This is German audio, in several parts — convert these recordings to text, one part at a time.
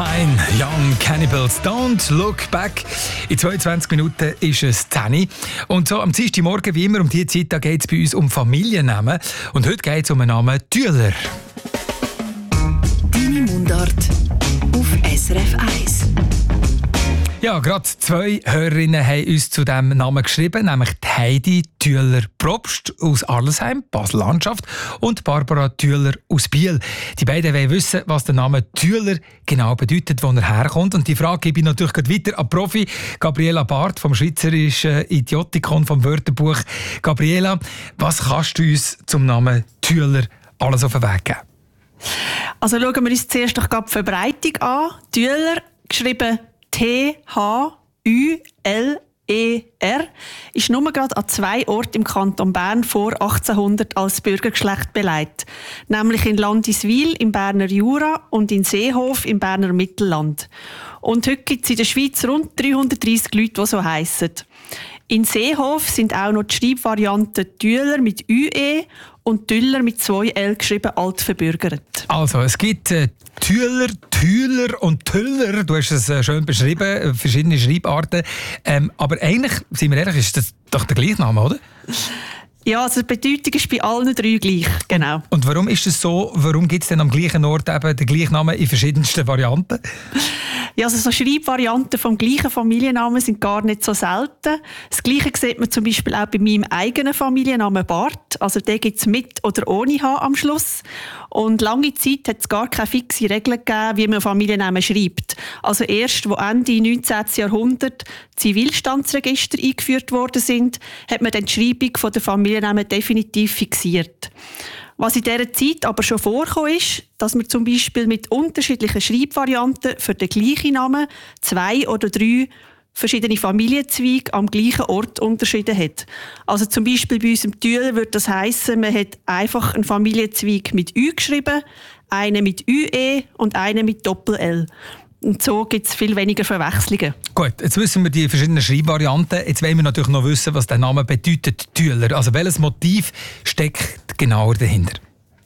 Valentine, Young Cannibals, Don't Look Back. In 22 Minuten ist es 10 Uhr. Und so am Dienstagmorgen, wie immer um diese Zeit, geht es bei uns um Familiennamen. Und heute geht es um den Namen Tüller. Deine Mundart auf SRF 1. Ja, gerade 2 Hörerinnen haben uns zu diesem Namen geschrieben, nämlich Heidi Tüller-Probst aus Arlesheim, Basel-Landschaft, und Barbara Tüller aus Biel. Die beiden wollen wissen, was der Name Tüller genau bedeutet, wo er herkommt. Und die Frage gebe ich natürlich weiter an Profi Gabriela Barth vom Schweizerischen Idiotikon vom Wörterbuch. Gabriela, was kannst du uns zum Namen Tüller alles auf den Weg geben? Also schauen wir uns zuerst doch die Verbreitung an. Tüller, geschrieben T-H-U-L-E-R, ist nur gerade an 2 Orten im Kanton Bern vor 1800 als Bürgergeschlecht beleidigt. Nämlich in Landiswil im Berner Jura und in Seehof im Berner Mittelland. Und heute gibt es in der Schweiz rund 330 Leute, die so heissen. In Seehof sind auch noch die Schreibvarianten Tüller mit ÜE und Tüller mit 2 L geschrieben alt verbürgert. Also, es gibt Tüller, Tüller und Tüller. Du hast es schön beschrieben, verschiedene Schreibarten. Aber eigentlich, sind wir ehrlich, ist das doch der gleiche Name, oder? Ja, also die Bedeutung ist bei allen 3 gleich, genau. Und warum ist es so? Warum gibt es denn am gleichen Ort eben den gleichen Namen in verschiedensten Varianten? Ja, also so Schreibvarianten vom gleichen Familiennamen sind gar nicht so selten. Das Gleiche sieht man zum Beispiel auch bei meinem eigenen Familiennamen Barth. Also den gibt es mit oder ohne H am Schluss. Und lange Zeit hat es gar keine fixe Regel gegeben, wie man Familiennamen schreibt. Also erst, wo Ende 19. Jahrhundert Zivilstandsregister eingeführt worden sind, hat man dann die Schreibung der Familiennamen definitiv fixiert. Was in dieser Zeit aber schon vorgekommen ist, dass man zum Beispiel mit unterschiedlichen Schreibvarianten für den gleichen Namen 2 oder 3 verschiedene Familienzweige am gleichen Ort unterschieden hat. Also zum Beispiel bei uns im Tüller würde das heissen, man hat einfach einen Familienzweig mit Ü geschrieben, einen mit ÜE und einen mit Doppel-L. Und so gibt es viel weniger Verwechslungen. Gut, jetzt wissen wir die verschiedenen Schreibvarianten. Jetzt wollen wir natürlich noch wissen, was der Name bedeutet, Tüller. Also welches Motiv steckt genauer dahinter?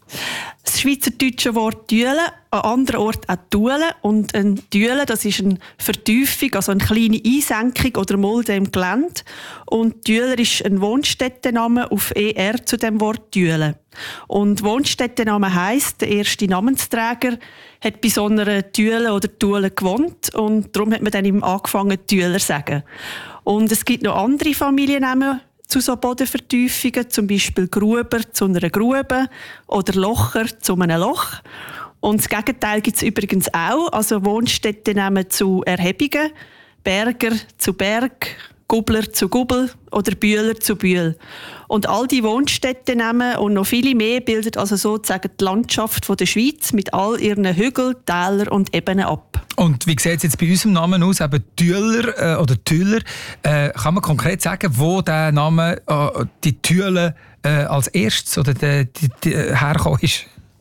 Das schweizerdeutsche Wort «Tüle», an anderen Orten auch «Tule». Und ein «Tüle», das ist eine Vertiefung, also eine kleine Einsenkung oder Mulde im Gelände. Und «Tüler» ist ein Wohnstättenname auf «er» zu dem Wort «Tüle». Und Wohnstättenname heisst, der erste Namensträger hat bei so einer Tüle oder Tule gewohnt. Und darum hat man dann ihm angefangen, «Tüler» zu sagen. Und es gibt noch andere Familiennamen zu so Bodenvertiefungen, zum Beispiel Gruber zu einer Grube oder Locher zu einem Loch. Und das Gegenteil gibt es übrigens auch, also Wohnstättennamen zu Erhebungen, Berger zu Berg, Gubler zu Gubbel oder Bühler zu Bühl. Und all die Wohnstättennamen und noch viele mehr bilden also sozusagen die Landschaft der Schweiz mit all ihren Hügeln, Tälern und Ebenen ab. Und wie sieht es jetzt bei unserem Namen aus, eben Tüller oder Tüller? Kann man konkret sagen, wo der Name, die Tülle als erstes oder die hergekommen ist?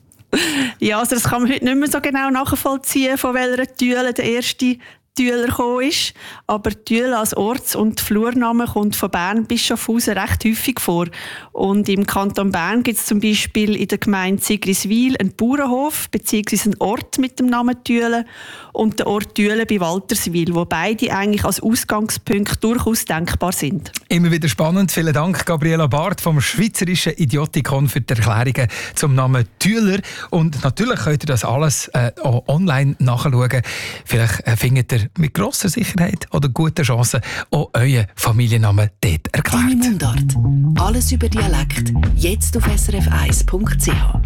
Ja, also das kann man heute nicht mehr so genau nachvollziehen, von welcher Tüle der erste Tüller gekommen ist. Aber Tüle als Orts- und Flurname kommt von Bern bis Schaffhausen recht häufig vor. Und im Kanton Bern gibt es zum Beispiel in der Gemeinde Sigriswil einen Bauernhof bzw. einen Ort mit dem Namen Tüle und den Ort Tüle bei Walterswil, wo beide eigentlich als Ausgangspunkt durchaus denkbar sind. Immer wieder spannend. Vielen Dank, Gabriela Barth vom Schweizerischen Idiotikon für die Erklärungen zum Namen Tüller. Und natürlich könnt ihr das alles auch online nachschauen. Vielleicht findet ihr mit grosser Sicherheit oder guten Chancen auch euren Familiennamen dort erklärt. Deine Mundart. Alles über Dialekt. Jetzt auf srf1.ch.